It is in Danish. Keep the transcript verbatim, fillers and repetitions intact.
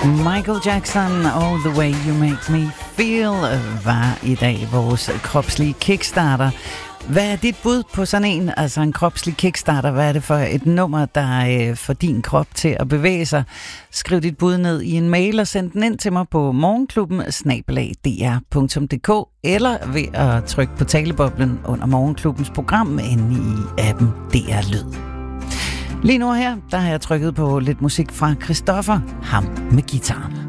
Michael Jackson, All the Way You Make Me Feel, var i dag vores kropslige kickstarter. Hvad er dit bud på sådan en, altså en kropslig kickstarter? Hvad er det for et nummer, der øh, får din krop til at bevæge sig? Skriv dit bud ned i en mail og send den ind til mig på morgenklubben snabel-a d r punktum d k eller ved at trykke på taleboblen under Morgenklubbens program inde i appen D R Lyd. Lige nu her, der har jeg trykket på lidt musik fra Christoffer, ham med guitaren.